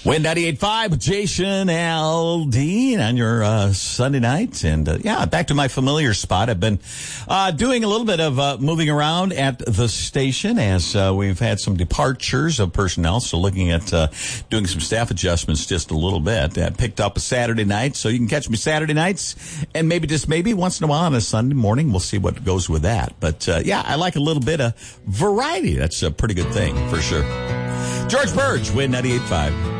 Win 98.5 with Jason Aldean on your Sunday night. And back to my familiar spot. I've been doing a little bit of moving around at the station as we've had some departures of personnel. So looking at doing some staff adjustments just a little bit. Picked up a Saturday night, so you can catch me Saturday nights. And maybe, just maybe, once in a while on a Sunday morning. We'll see what goes with that. But I like a little bit of variety. That's a pretty good thing, for sure. George Burge, Win 98.5.